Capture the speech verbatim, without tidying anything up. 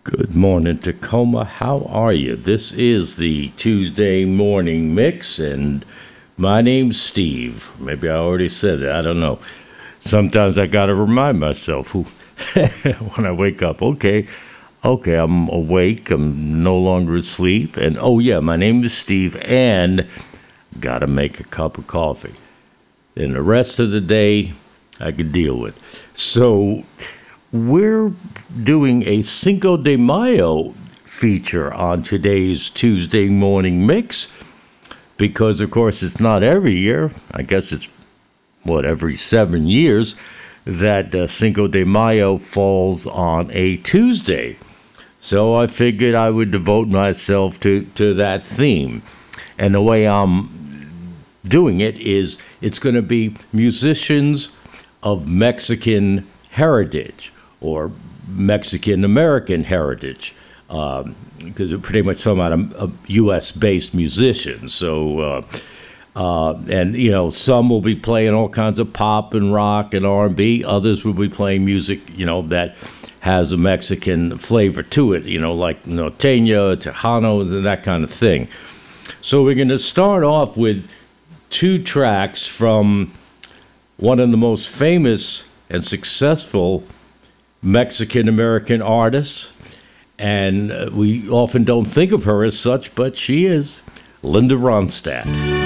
Good morning, Tacoma. How are you? This is the Tuesday morning mix, and my name's Steve. Maybe I already said it. I don't know. Sometimes I got to remind myself who when I wake up. Okay, okay, I'm awake. I'm no longer asleep. And oh yeah, my name is Steve, and got to make a cup of coffee. And the rest of the day, I could deal with. So we're doing a Cinco de Mayo feature on today's Tuesday morning mix because, of course, it's not every year. I guess it's, what, every seven years that uh, Cinco de Mayo falls on a Tuesday. So I figured I would devote myself to, to that theme. And the way I'm doing it is it's going to be musicians of Mexican heritage or Mexican-American heritage, because um, we're pretty much talking about a, a U S-based musician. So, uh, uh, and, you know, some will be playing all kinds of pop and rock and R and B. Others will be playing music, you know, that has a Mexican flavor to it, you know, like norteño, tejano, and that kind of thing. So we're going to start off with two tracks from one of the most famous and successful Mexican-American artists, and uh, we often don't think of her as such, but she is Linda Ronstadt.